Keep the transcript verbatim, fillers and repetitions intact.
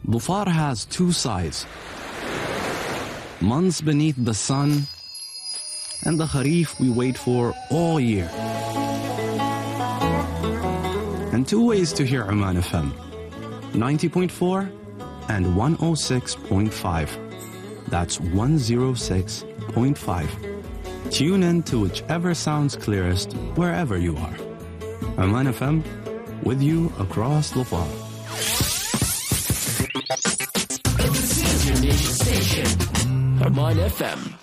Dhofar has two sides. Months beneath the sun, and the Kharif we wait for all year. And two ways to hear Oman F M, ninety point four and one oh six point five. That's one oh six point five. Tune in to whichever sounds clearest wherever you are. Oman F M, with you across Dhofar. This is your nation station, Oman F M.